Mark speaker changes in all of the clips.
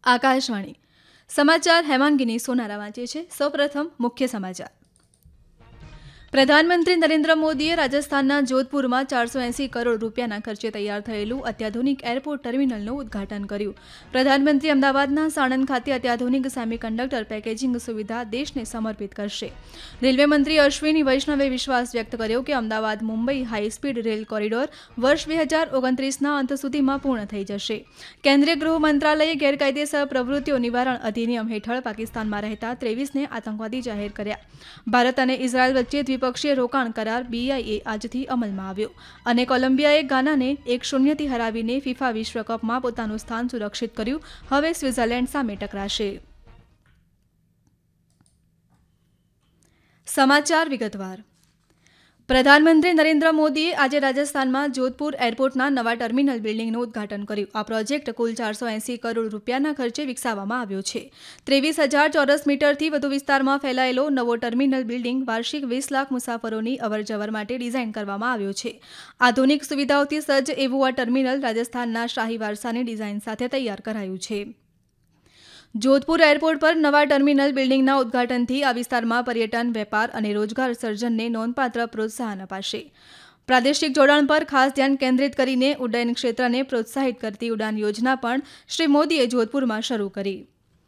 Speaker 1: આકાશવાણી સમાચાર હેમાંગીની સોનારા વાંચે છે। સૌપ્રથમ મુખ્ય સમાચાર। પ્રધાનમંત્રી નરેન્દ્ર મોદીએ રાજસ્થાનના જોધપુરમાં 480 કરોડ રૂપિયાના ખર્ચે તૈયાર થયેલું અત્યાધુનિક એરપોર્ટ ટર્મિનલનું ઉદ્ઘાટન કર્યું। પ્રધાનમંત્રી અમદાવાદના સાણંદ ખાતે અત્યાધુનિક સેમિકન્ડક્ટર પેકેજિંગ સુવિધા દેશને સમર્પિત કરશે। રેલવે મંત્રી અશ્વિની વૈષ્ણવે વિશ્વાસ વ્યક્ત કર્યો કે Ahmedabad Mumbai high speed rail corridor વર્ષ 2029ના અંત સુધીમાં પૂર્ણ થઈ જશે। કેન્દ્રીય ગૃહ મંત્રાલયે ગેરકાયદેસર પ્રવૃત્તિઓ નિવારણ અધિનિયમ હેઠળ પાકિસ્તાનમાં રહેતા 23ને આતંકવાદી જાહેર કર્યા। ભારત અને ઇઝરાયલ વચ્ચે દ્વિપક્ષીય રોકાણ કરાર BIA આજથી અમલમાં આવ્યો અને કોલંબિયાએ ગાનાને 1-0થી હરાવીને ફિફા વિશ્વકપમાં પોતાનું સ્થાન સુરક્ષિત કર્યું। હવે સ્વિટ્ઝરલેન્ડ સામે ટકરાશે। સમાચાર વિગતવાર। પ્રધાનમંત્રી નરેન્દ્ર મોદીએ આજે રાજસ્થાનમાં જોધપુર એરપોર્ટના નવા ટર્મિનલ બિલ્ડિંગનું ઉદ્ઘાટન કર્યું। આ પ્રોજેક્ટ કુલ 480 કરોડ રૂપિયાના ખર્ચે વિકસાવવામાં આવ્યો છે। 23,000 ચોરસ મીટરથી વધુ વિસ્તારમાં ફેલાયેલો નવો ટર્મિનલ બિલ્ડિંગ વાર્ષિક 20 લાખ મુસાફરોની અવરજવર માટે ડિઝાઇન કરવામાં આવ્યો છે। આધુનિક સુવિધાઓથી સજ્જ એવું આ ટર્મિનલ રાજસ્થાનના શાહી વારસાની ડિઝાઇન સાથે તૈયાર કરાયું છે। જોધપુર એરપોર્ટ પર નવા ટર્મિનલ બિલ્ડિંગના ઉદ્ઘાટનથી આ વિસ્તારમાં પર્યટન, વેપાર અને રોજગાર સર્જનને નોંધપાત્ર પ્રોત્સાહન અપાશે। પ્રાદેશિક જોડાણ પર ખાસ ધ્યાન કેન્દ્રિત કરીને ઉડ્ડયન ક્ષેત્રને પ્રોત્સાહિત કરતી ઉડાન યોજના પણ શ્રી મોદીએ જોધપુરમાં શરૂ કરી।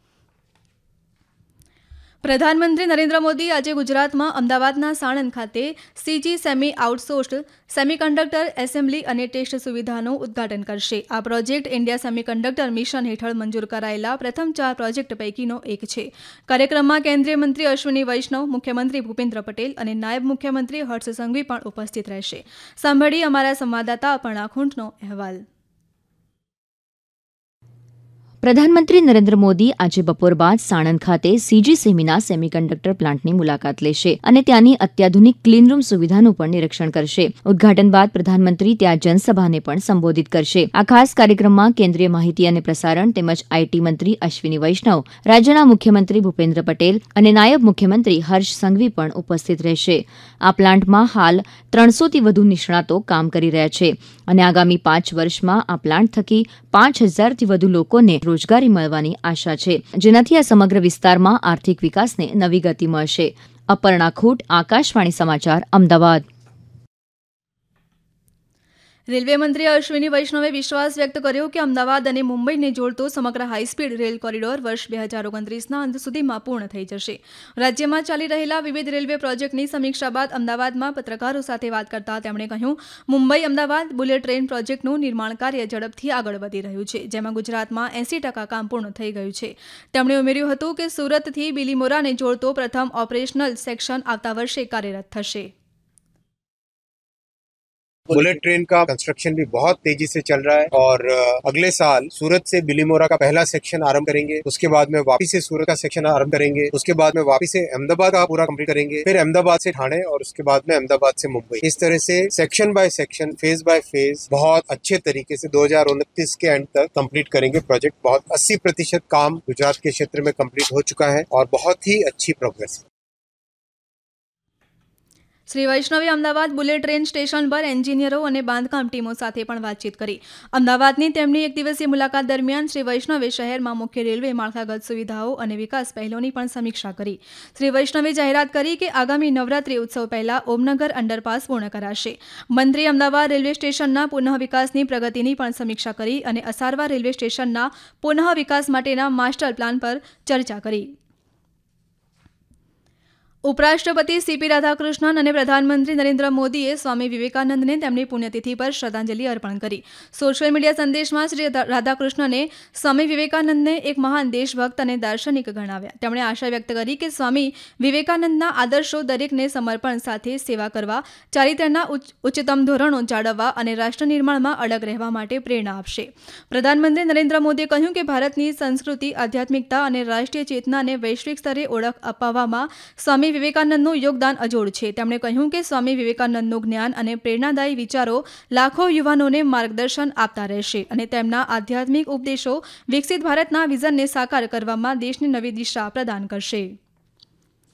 Speaker 1: પ્રધાનમંત્રી નરેન્દ્ર મોદી આજે ગુજરાતમાં અમદાવાદના સાણંદ ખાતે CG semi outsourced semiconductor assembly અને ટેસ્ટ સુવિધાનું ઉદ્ઘાટન કરશે। આ પ્રોજેક્ટ ઇન્ડિયા સેમિકન્ડક્ટર મિશન હેઠળ મંજૂર કરાયેલા પ્રથમ 4 પ્રોજેક્ટ પૈકીનો એક છે। કાર્યક્રમમાં કેન્દ્રીય મંત્રી અશ્વિની વૈષ્ણવ, મુખ્યમંત્રી ભૂપેન્દ્ર પટેલ અને નાયબ મુખ્યમંત્રી હર્ષ સંઘવી પણ ઉપસ્થિત રહેશે। સાંભળી અમારા સંવાદદાતા અપર્ણા ખૂંટનો અહેવાલ।
Speaker 2: પ્રધાનમંત્રી નરેન્દ્ર મોદી આજે બપોર બાદ સાણંદ ખાતે CG સેમીના સેમિકન્ડક્ટર પ્લાન્ટની મુલાકાત લેશે અને ત્યાંની અત્યાધુનિક ક્લીનરૂમ સુવિધાનું પણ નિરીક્ષણ કરશે। ઉદ્ઘાટન બાદ પ્રધાનમંત્રી ત્યાં જનસભાને પણ સંબોધિત કરશે। આ ખાસ કાર્યક્રમમાં કેન્દ્રીય માહિતી અને પ્રસારણ તેમજ IT મંત્રી અશ્વિની વૈષ્ણવ, રાજ્યના મુખ્યમંત્રી ભૂપેન્દ્ર પટેલ અને નાયબ મુખ્યમંત્રી હર્ષ સંઘવી પણ ઉપસ્થિત રહેશે। આ પ્લાન્ટમાં હાલ 300થી વધુ નિષ્ણાતો કામ કરી રહ્યા છે અને આગામી 5 વર્ષમાં આ પ્લાન્ટ થકી 5,000થી વધુ લોકોને રોજગારી મળવાની આશા છે, જેનાથી આ સમગ્ર વિસ્તારમાં આર્થિક વિકાસને નવી ગતિ મળશે। અપર્ણા ખૂટ, આકાશવાણી સમાચાર, અમદાવાદ।
Speaker 1: રેલવે મંત્રી અશ્વિની વૈષ્ણવે વિશ્વાસ વ્યક્ત કર્યો કે અમદાવાદ અને મુંબઈને જોડતો સમગ્ર હાઈસ્પીડ રેલ કોરિડોર વર્ષ 2029ના અંત સુધીમાં પૂર્ણ થઈ જશે। રાજ્યમાં ચાલી રહેલા વિવિધ રેલવે પ્રોજેક્ટની સમીક્ષા બાદ અમદાવાદમાં પત્રકારો સાથે વાત કરતા તેમણે કહ્યું, મુંબઈ અમદાવાદ બુલેટ ટ્રેન પ્રોજેક્ટનું નિર્માણ કાર્ય ઝડપથી આગળ વધી રહ્યું છે, જેમાં ગુજરાતમાં 80% કામ પૂર્ણ થઈ ગયું છે। તેમણે ઉમેર્યું હતું કે સુરતથી બિલીમોરાને જોડતો પ્રથમ ઓપરેશનલ સેક્શન આવતા વર્ષે કાર્યરત થશે।
Speaker 3: बुलेट ट्रेन का कंस्ट्रक्शन भी बहुत तेजी से चल रहा है और अगले साल सूरत से बिलीमोरा का पहला सेक्शन आरंभ करेंगे। उसके बाद में वापस से सूरत का सेक्शन आरंभ करेंगे। उसके बाद में वापस से अहमदाबाद का पूरा कंप्लीट करेंगे। फिर अहमदाबाद से ठाणे और उसके बाद में अहमदाबाद से मुंबई। इस तरह से section by section, phase by phase बहुत अच्छे तरीके से 2029 के एंड तक कंप्लीट करेंगे। प्रोजेक्ट बहुत 80% काम गुजरात के क्षेत्र में कंप्लीट हो चुका है और बहुत ही अच्छी प्रोग्रेस है।
Speaker 1: શ્રી વૈષ્ણવે અમદાવાદ બુલેટ ટ્રેન સ્ટેશન પર એન્જિનિયરો અને બાંધકામ ટીમો સાથે પણ વાતચીત કરી। અમદાવાદની તેમની 1 દિવસીય મુલાકાત દરમિયાન શ્રી વૈષ્ણવે શહેરમાં મુખ્ય રેલવે માળખાગત સુવિધાઓ અને વિકાસ પહેલોની પણ સમીક્ષા કરી। શ્રી વૈષ્ણવે જાહેરાત કરી કે આગામી નવરાત્રી ઉત્સવ પહેલા ઓમનગર અંડરપાસ પૂર્ણ કરાશે। મંત્રી અમદાવાદ રેલવે સ્ટેશનના પુનઃ વિકાસની પ્રગતિની પણ સમીક્ષા કરી અને અસારવા રેલવે સ્ટેશનના પુનઃ વિકાસ માટેના માસ્ટર પ્લાન પર ચર્ચા કરી। ઉપરાષ્ટ્રપતિ CP રાધાકૃષ્ણન અને પ્રધાનમંત્રી નરેન્દ્ર મોદીએ સ્વામી વિવેકાનંદને તેમની પુણ્યતિથિ પર શ્રદ્ધાંજલિ અર્પણ કરી। સોશિયલ મીડિયા સંદેશમાં શ્રી રાધાકૃષ્ણને સ્વામી વિવેકાનંદને એક મહાન દેશભક્ત અને દાર્શનિક ગણાવ્યા। તેમણે આશા વ્યક્ત કરી કે સ્વામી વિવેકાનંદના આદર્શો દરેકને સમર્પણ સાથે સેવા કરવા, ચારિત્ર્યના ઉચ્ચતમ ધોરણો જાળવવા અને રાષ્ટ્ર નિર્માણમાં અડગ રહેવા માટે પ્રેરણા આપશે। પ્રધાનમંત્રી નરેન્દ્ર મોદીએ કહ્યું કે ભારતની સંસ્કૃતિ, આધ્યાત્મિકતા અને રાષ્ટ્રીય ચેતનાને વૈશ્વિક સ્તરે ઓળખ અપાવવામાં સ્વામી વિવેકાનંદનું યોગદાન અજોડ છે। તેમણે કહ્યું કે સ્વામી વિવેકાનંદનું જ્ઞાન અને પ્રેરણાદાયી વિચારો લાખો યુવાનોને માર્ગદર્શન આપતા રહેશે અને તેમના આધ્યાત્મિક ઉપદેશો વિકસિત ભારતના વિઝનને સાકાર કરવામાં દેશને નવી દિશા પ્રદાન કરશે।